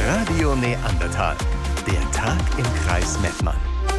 Radio Neandertal. Der Tag im Kreis Mettmann.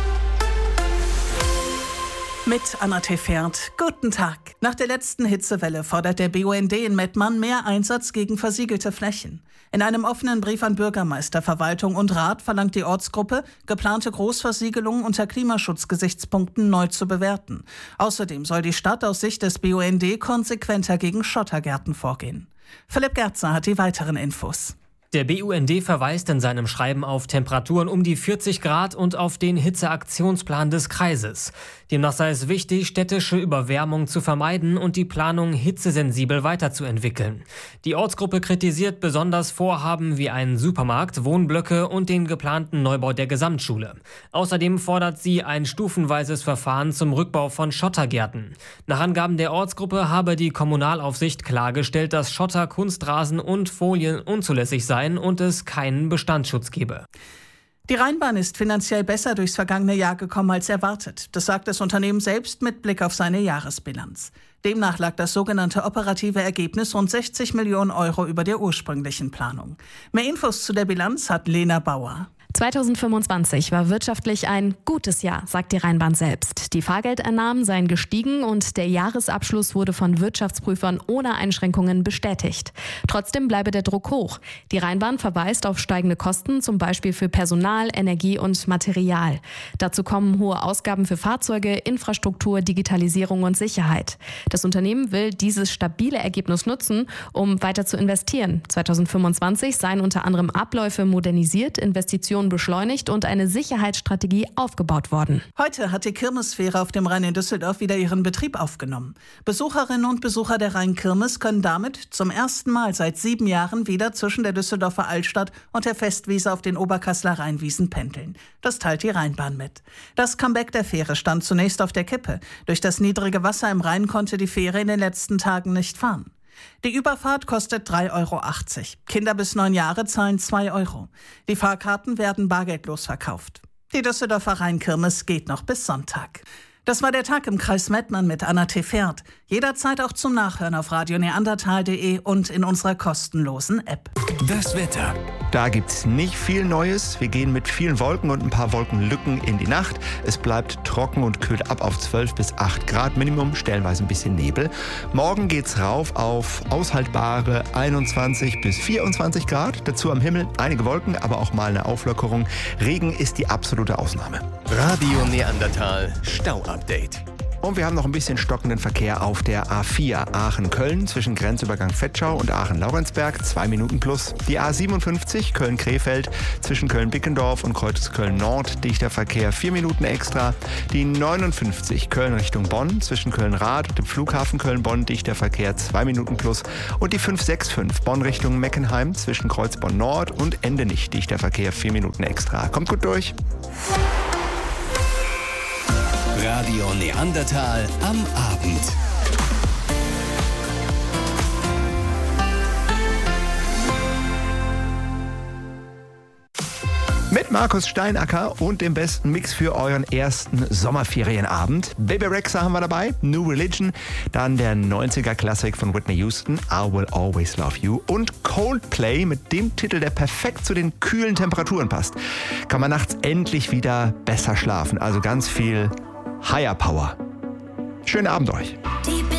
Mit Anna Tefert. Guten Tag. Nach der letzten Hitzewelle fordert der BUND in Mettmann mehr Einsatz gegen versiegelte Flächen. In einem offenen Brief an Bürgermeister, Verwaltung und Rat verlangt die Ortsgruppe, geplante Großversiegelungen unter Klimaschutzgesichtspunkten neu zu bewerten. Außerdem soll die Stadt aus Sicht des BUND konsequenter gegen Schottergärten vorgehen. Philipp Gerzer hat die weiteren Infos. Der BUND verweist in seinem Schreiben auf Temperaturen um die 40 Grad und auf den Hitzeaktionsplan des Kreises. Demnach sei es wichtig, städtische Überwärmung zu vermeiden und die Planung hitzesensibel weiterzuentwickeln. Die Ortsgruppe kritisiert besonders Vorhaben wie einen Supermarkt, Wohnblöcke und den geplanten Neubau der Gesamtschule. Außerdem fordert sie ein stufenweises Verfahren zum Rückbau von Schottergärten. Nach Angaben der Ortsgruppe habe die Kommunalaufsicht klargestellt, dass Schotter, Kunstrasen und Folien unzulässig seien und es keinen Bestandsschutz gebe. Die Rheinbahn ist finanziell besser durchs vergangene Jahr gekommen als erwartet. Das sagt das Unternehmen selbst mit Blick auf seine Jahresbilanz. Demnach lag das sogenannte operative Ergebnis rund 60 Millionen Euro über der ursprünglichen Planung. Mehr Infos zu der Bilanz hat Lena Bauer. 2025 war wirtschaftlich ein gutes Jahr, sagt die Rheinbahn selbst. Die Fahrgeldeinnahmen seien gestiegen und der Jahresabschluss wurde von Wirtschaftsprüfern ohne Einschränkungen bestätigt. Trotzdem bleibe der Druck hoch. Die Rheinbahn verweist auf steigende Kosten, zum Beispiel für Personal, Energie und Material. Dazu kommen hohe Ausgaben für Fahrzeuge, Infrastruktur, Digitalisierung und Sicherheit. Das Unternehmen will dieses stabile Ergebnis nutzen, um weiter zu investieren. 2025 seien unter anderem Abläufe modernisiert, Investitionen beschleunigt und eine Sicherheitsstrategie aufgebaut worden. Heute hat die Kirmesfähre auf dem Rhein in Düsseldorf wieder ihren Betrieb aufgenommen. Besucherinnen und Besucher der Rhein-Kirmes können damit zum ersten Mal seit 7 Jahren wieder zwischen der Düsseldorfer Altstadt und der Festwiese auf den Oberkasseler Rheinwiesen pendeln. Das teilt die Rheinbahn mit. Das Comeback der Fähre stand zunächst auf der Kippe. Durch das niedrige Wasser im Rhein konnte die Fähre in den letzten Tagen nicht fahren. Die Überfahrt kostet 3,80 Euro. Kinder bis 9 Jahre zahlen 2 Euro. Die Fahrkarten werden bargeldlos verkauft. Die Düsseldorfer Rheinkirmes geht noch bis Sonntag. Das war der Tag im Kreis Mettmann mit Anna Tefert. Jederzeit auch zum Nachhören auf radioneandertal.de und in unserer kostenlosen App. Das Wetter. Da gibt's nicht viel Neues. Wir gehen mit vielen Wolken und ein paar Wolkenlücken in die Nacht. Es bleibt trocken und kühlt ab auf 12 bis 8 Grad Minimum, stellenweise ein bisschen Nebel. Morgen geht's rauf auf aushaltbare 21 bis 24 Grad. Dazu am Himmel einige Wolken, aber auch mal eine Auflockerung. Regen ist die absolute Ausnahme. Radio Neandertal Stau-Update. Und wir haben noch ein bisschen stockenden Verkehr auf der A4 Aachen-Köln zwischen Grenzübergang Vetschau und Aachen-Laurenzberg, 2 Minuten plus. Die A57 Köln-Krefeld zwischen Köln-Bickendorf und Kreuz Köln-Nord, dichter Verkehr, 4 Minuten extra. Die 59 Köln Richtung Bonn zwischen Köln-Rath und dem Flughafen Köln-Bonn, dichter Verkehr, 2 Minuten plus. Und die 565 Bonn Richtung Meckenheim zwischen Kreuzbonn-Nord und Endenich, dichter Verkehr, 4 Minuten extra. Kommt gut durch. Radio Neandertal am Abend. Mit Markus Steinacker und dem besten Mix für euren ersten Sommerferienabend. Baby Rexha haben wir dabei, New Religion, dann der 90er-Klassik von Whitney Houston, I Will Always Love You und Coldplay mit dem Titel, der perfekt zu den kühlen Temperaturen passt. Kann man nachts endlich wieder besser schlafen, also ganz viel Higher Power. Schönen Abend euch.